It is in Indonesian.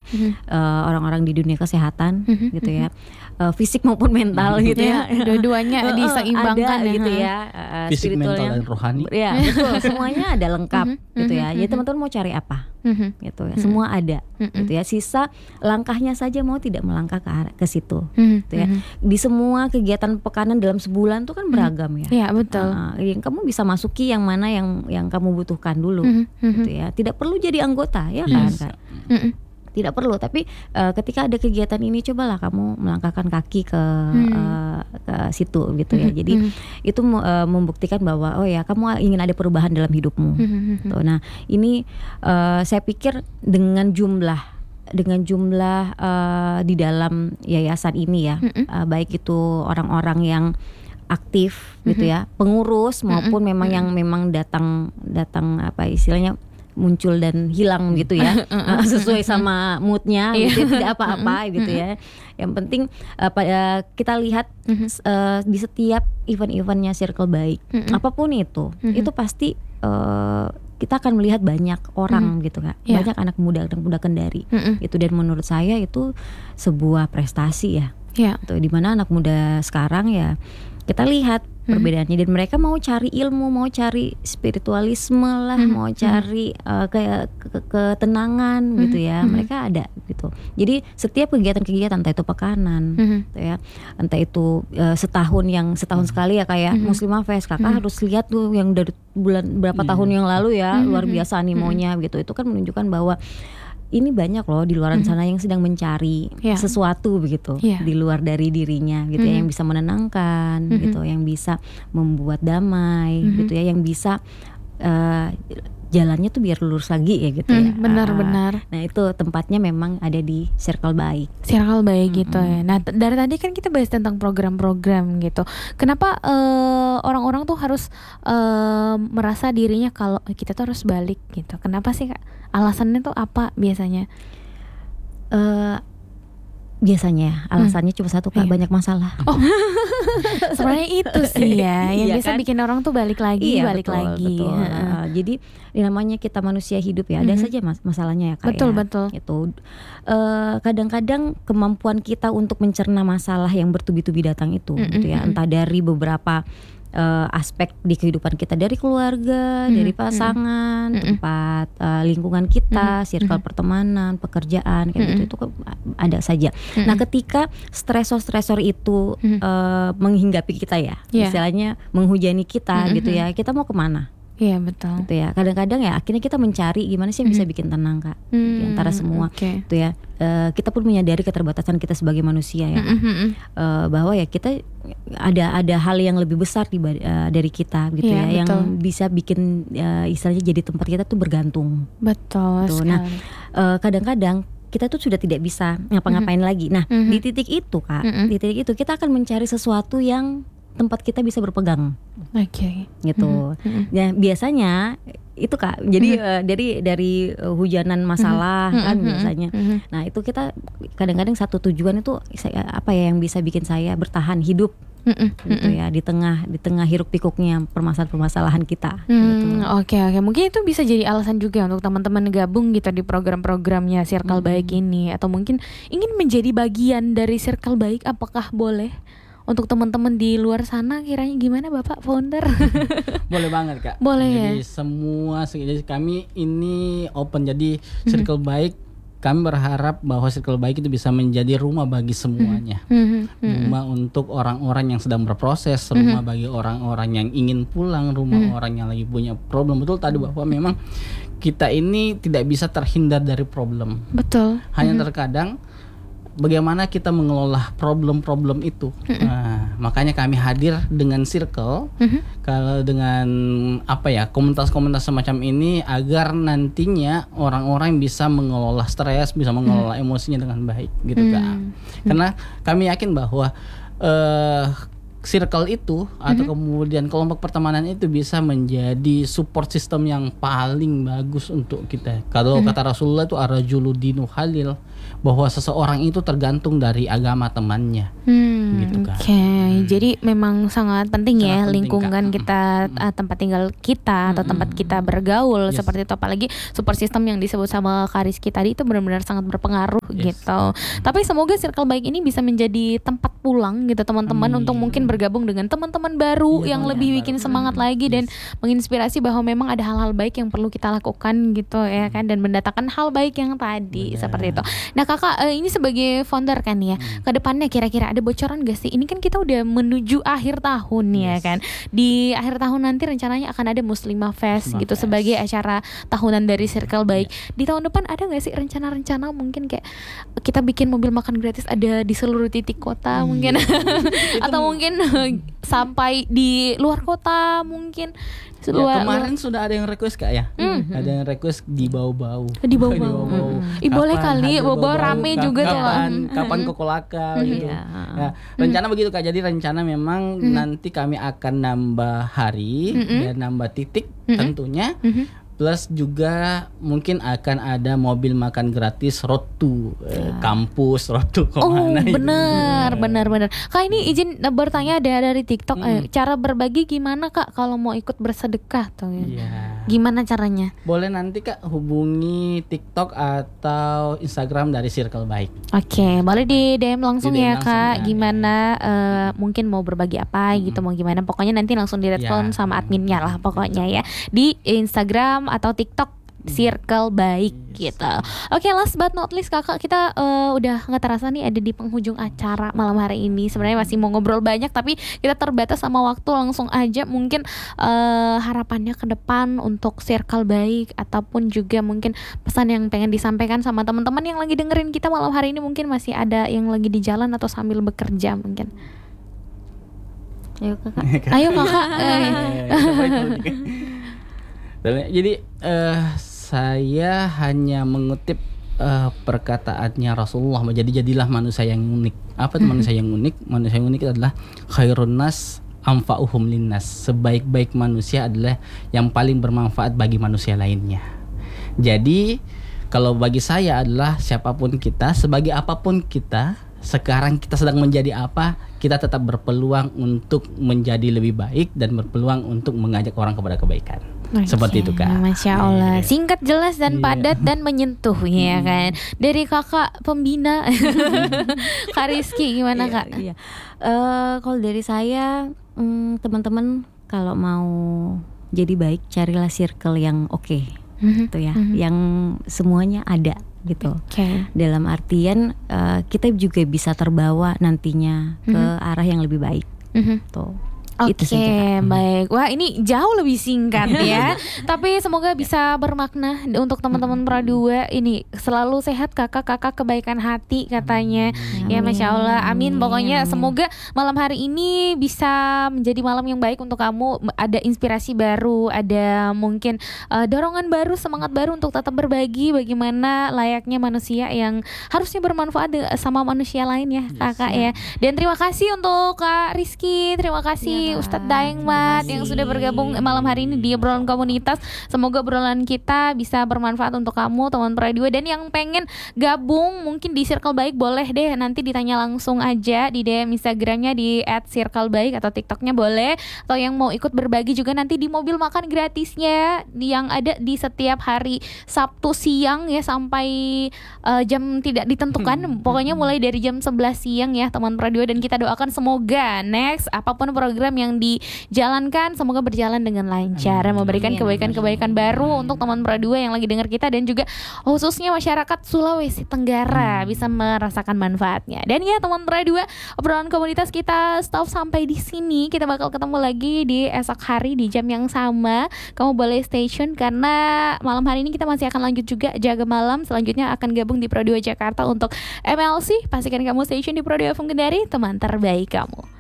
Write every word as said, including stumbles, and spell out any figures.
mm-hmm. uh, orang-orang di dunia kesehatan mm-hmm. gitu ya, uh, fisik maupun mental mm-hmm. gitu ya, dua-duanya diseimbangkan ada ya. gitu ya, uh, fisik, mental dan rohani. Ya betul, semuanya ada lengkap mm-hmm. gitu ya. Mm-hmm. Jadi teman-teman mau cari apa mm-hmm. gitu ya, semua ada mm-hmm. gitu ya. Sisa langkahnya saja mau tidak melangkah ke arah ke situ mm-hmm. gitu ya. Di semua kegiatan pekanan dalam sebulan tuh kan beragam ya. Iya betul. Uh, yang kamu bisa masuki yang mana yang yang kamu butuhkan dulu mm-hmm. gitu ya. Tidak perlu jadi anggota ya kan, yes. kan? Mm-hmm. Tidak perlu, tapi uh, ketika ada kegiatan ini cobalah kamu melangkahkan kaki ke hmm. uh, ke situ gitu ya. Jadi hmm. itu uh, membuktikan bahwa oh ya kamu ingin ada perubahan dalam hidupmu. Hmm. Tuh, nah ini uh, saya pikir dengan jumlah dengan jumlah uh, di dalam yayasan ini ya, hmm. uh, baik itu orang-orang yang aktif hmm. gitu ya, pengurus maupun hmm. memang hmm. yang memang datang datang apa istilahnya muncul dan hilang gitu ya, sesuai sama moodnya gitu, tidak apa-apa gitu ya. Yang penting uh, pada kita lihat uh, di setiap event-eventnya Circle Baik, apapun itu, itu pasti uh, kita akan melihat banyak orang gitu kan, yeah. banyak anak muda, anak muda Kendari, itu dan menurut saya itu sebuah prestasi ya. Yeah. Gitu, dimana anak muda sekarang ya kita lihat perbedaannya dan mereka mau cari ilmu, mau cari spiritualisme lah, hmm. mau cari uh, ke, ke ketenangan hmm. gitu ya, hmm. mereka ada gitu. Jadi setiap kegiatan-kegiatan entah itu pekanan, hmm. gitu ya, entah itu uh, setahun yang setahun sekali ya kayak hmm. Muslimah Fest, kakak hmm. harus lihat tuh yang dari bulan berapa hmm. tahun yang lalu ya, hmm. luar biasa animonya hmm. gitu. Itu kan menunjukkan bahwa ini banyak loh di luar sana yang sedang mencari yeah. sesuatu begitu yeah. di luar dari dirinya gitu mm-hmm. ya, yang bisa menenangkan mm-hmm. gitu, yang bisa membuat damai mm-hmm. gitu ya, yang bisa uh, jalannya tuh biar lurus lagi ya gitu mm, ya. Benar-benar. Nah itu tempatnya memang ada di Circle Baik. Circle Baik mm-hmm. gitu ya. Nah t- dari tadi kan kita bahas tentang program-program gitu. Kenapa uh, orang-orang tuh harus uh, merasa dirinya kalau kita tuh harus balik gitu? Kenapa sih Kak? Alasannya tuh apa biasanya? Uh, biasanya alasannya hmm. cuma satu Kak, iya. banyak masalah. Oh, sebenarnya itu sih ya yang iya bisa kan? Bikin orang tuh balik lagi, iya, balik betul, lagi. Betul. Uh, jadi namanya kita manusia hidup ya, ada mm-hmm. saja mas- masalahnya ya Kak. Betul ya. betul. Itu uh, kadang-kadang kemampuan kita untuk mencerna masalah yang bertubi-tubi datang itu, mm-hmm. gitu ya, entah dari beberapa Uh, aspek di kehidupan kita, dari keluarga, mm-hmm. dari pasangan, mm-hmm. tempat uh, lingkungan kita, mm-hmm. circle mm-hmm. pertemanan, pekerjaan kayak mm-hmm. gitu, itu ada saja. Mm-hmm. Nah, ketika stresor-stresor itu mm-hmm. uh, menghinggapi kita ya, yeah. istilahnya menghujani kita mm-hmm. gitu ya, kita mau kemana? Iya betul. Gitu ya. Kadang-kadang ya akhirnya kita mencari gimana sih yang bisa bikin tenang Kak, mm-hmm. di antara semua. Okay. Itu ya. Uh, kita pun menyadari keterbatasan kita sebagai manusia ya, mm-hmm. uh, bahwa ya kita ada ada hal yang lebih besar di, uh, dari kita gitu yeah, ya, betul. Yang bisa bikin uh, istilahnya jadi tempat kita tuh bergantung. Betul. Tuh. Nah, uh, kadang-kadang kita tuh sudah tidak bisa ngapa-ngapain mm-hmm. lagi. Nah, mm-hmm. di titik itu Kak, mm-hmm. di titik itu kita akan mencari sesuatu yang tempat kita bisa berpegang. Oke. Okay. Gitu. Mm-hmm. Ya biasanya itu Kak. Jadi mm-hmm. uh, dari dari uh, hujanan masalah mm-hmm. kan mm-hmm. biasanya. Mm-hmm. Nah, itu kita kadang-kadang satu tujuan itu saya, apa ya yang bisa bikin saya bertahan hidup. Mm-hmm. Gitu ya, di tengah di tengah hiruk pikuknya permasalahan-permasalahan kita. Hmm, gitu. Oke okay, oke, okay. Mungkin itu bisa jadi alasan juga untuk teman-teman gabung gitu di program-programnya Circle mm-hmm. Baik ini, atau mungkin ingin menjadi bagian dari Circle Baik. Apakah boleh? Untuk teman-teman di luar sana kiranya gimana Bapak founder? Boleh banget Kak. Boleh jadi ya. Semua jadi kami ini open, jadi Circle mm-hmm. Baik. Kami berharap bahwa Circle Baik itu bisa menjadi rumah bagi semuanya. Mm-hmm. Rumah untuk orang-orang yang sedang berproses, rumah mm-hmm. bagi orang-orang yang ingin pulang, rumah mm-hmm. orang yang lagi punya problem. Betul tadi bahwa memang kita ini tidak bisa terhindar dari problem. Betul. Hanya mm-hmm. terkadang bagaimana kita mengelola problem-problem itu. Mm-hmm. Nah, makanya kami hadir dengan Circle, mm-hmm. kalau dengan apa ya komunitas-komunitas semacam ini agar nantinya orang-orang bisa mengelola stres, bisa mengelola mm-hmm. emosinya dengan baik, gitu mm-hmm. Kak. Karena kami yakin bahwa uh, circle itu atau mm-hmm. kemudian kelompok pertemanan itu bisa menjadi support system yang paling bagus untuk kita. Kalau mm-hmm. kata Rasulullah itu ar-rajulu dinu halil, bahwa seseorang itu tergantung dari agama temannya. Hmm, gitu kan. Oke, okay. hmm. Jadi memang sangat penting sangat ya penting, lingkungan Kak. kita hmm. tempat tinggal kita atau hmm. tempat kita bergaul yes. seperti itu, apalagi support system yang disebut sama Kak Rizky tadi itu benar-benar sangat berpengaruh yes. gitu. Hmm. Tapi semoga circle baik ini bisa menjadi tempat pulang gitu teman-teman hmm. untuk mungkin bergabung dengan teman-teman baru ya, yang lebih bikin baru. semangat hmm. lagi yes. dan menginspirasi bahwa memang ada hal-hal baik yang perlu kita lakukan gitu ya kan, dan mendatangkan hal baik yang tadi Benar. seperti itu. Nah Kakak uh, ini sebagai founder kan ya, hmm. ke depannya kira-kira ada bocoran gak sih? Ini kan kita udah menuju akhir tahun yes. ya kan. Di akhir tahun nanti rencananya akan ada Muslimah Fest Muslimah gitu Fest. sebagai acara tahunan dari Circle Baik. Yes. Di tahun depan ada gak sih rencana-rencana mungkin kayak kita bikin mobil makan gratis ada di seluruh titik kota hmm. mungkin atau mungkin sampai di luar kota mungkin. Ya, luar, kemarin luar. sudah ada yang request Kak ya, mm. ada yang request di bau-bau. Di bau-bau. Mm. Ih boleh kali, bau-bau rame kapan, juga tuh. Kapan, kapan kokolaka mm. gitu. Yeah. Nah, rencana mm. begitu Kak. Jadi rencana memang mm. nanti kami akan nambah hari mm-hmm. dan nambah titik mm-hmm. tentunya. Mm-hmm. Plus juga mungkin akan ada mobil makan gratis road to eh, kampus, road to kemana. Oh benar, gitu. benar, benar. Kak ini izin bertanya ada dari TikTok, hmm. eh, cara berbagi gimana Kak kalau mau ikut bersedekah tuh ya? Yeah. Gimana caranya? Boleh nanti Kak hubungi TikTok atau Instagram dari Circle Baik. Oke, okay, boleh di D M langsung di ya D M Kak. Langsung, gimana ya. uh, mungkin mau berbagi apa hmm. gitu, mau gimana? Pokoknya nanti langsung direspon yeah. sama adminnya lah pokoknya ya. Di Instagram atau TikTok Circle Baik yes. gitu. Oke, okay, last but not least Kakak, kita uh, udah nggak terasa nih ada di penghujung acara malam hari ini. Sebenarnya masih mau ngobrol banyak tapi kita terbatas sama waktu, langsung aja mungkin uh, harapannya ke depan untuk Circle Baik ataupun juga mungkin pesan yang pengen disampaikan sama teman-teman yang lagi dengerin kita malam hari ini, mungkin masih ada yang lagi di jalan atau sambil bekerja mungkin. Ayo Kakak. Ayo Kakak. Jadi uh, saya hanya mengutip uh, perkataannya Rasulullah, jadi jadilah manusia yang unik. Apa itu manusia yang unik? Manusia yang unik itu adalah khairun nas anfa'uhum linnas. Sebaik-baik manusia adalah yang paling bermanfaat bagi manusia lainnya. Jadi kalau bagi saya adalah siapapun kita, sebagai apapun kita, sekarang kita sedang menjadi apa, kita tetap berpeluang untuk menjadi lebih baik dan berpeluang untuk mengajak orang kepada kebaikan. Okay. Seperti itu Kak. Masya Allah, yeah. singkat, jelas dan yeah. padat dan menyentuh ya kan. Dari Kakak pembina Kak Rizky gimana yeah, Kak? Iya. Uh, kalau dari saya um, teman-teman kalau mau jadi baik carilah circle yang oke okay, mm-hmm. gitu ya, mm-hmm. yang semuanya ada gitu. Okay. Dalam artian uh, kita juga bisa terbawa nantinya mm-hmm. ke arah yang lebih baik. Mm-hmm. Tuh. Oke, okay, baik. Wah, ini jauh lebih singkat ya. Tapi semoga bisa bermakna untuk teman-teman Pro dua. Ini selalu sehat kakak-kakak, kebaikan hati katanya. Amin. Ya Masya Allah, amin. Pokoknya semoga malam hari ini bisa menjadi malam yang baik untuk kamu. Ada inspirasi baru, ada mungkin uh, dorongan baru, semangat baru untuk tetap berbagi bagaimana layaknya manusia yang harusnya bermanfaat sama manusia lain ya kakak yes, ya. Dan terima kasih untuk Kak Rizky, terima kasih ya, Ustadz Daeng Mat yang sudah bergabung malam hari ini di obrolan komunitas. Semoga obrolan kita bisa bermanfaat untuk kamu teman Pro dua, dan yang pengen gabung mungkin di Circle Baik boleh deh nanti ditanya langsung aja di D M Instagramnya di et circle baik atau TikToknya boleh, atau yang mau ikut berbagi juga nanti di mobil makan gratisnya yang ada di setiap hari Sabtu siang ya sampai uh, jam tidak ditentukan, pokoknya mulai dari jam sebelas siang ya teman Pro dua. Dan kita doakan semoga next apapun program yang dijalankan semoga berjalan dengan lancar, amin, memberikan kebaikan-kebaikan baru untuk teman Pro dua yang lagi dengar kita, dan juga khususnya masyarakat Sulawesi Tenggara bisa merasakan manfaatnya. Dan ya teman Pro dua, obrolan komunitas kita stop sampai di sini. Kita bakal ketemu lagi di esok hari di jam yang sama. Kamu boleh stay tune karena malam hari ini kita masih akan lanjut juga jaga malam. Selanjutnya akan gabung di Pro dua Jakarta untuk M L C. Pastikan kamu stay tune di Pro dua F M Kendari, teman terbaik kamu.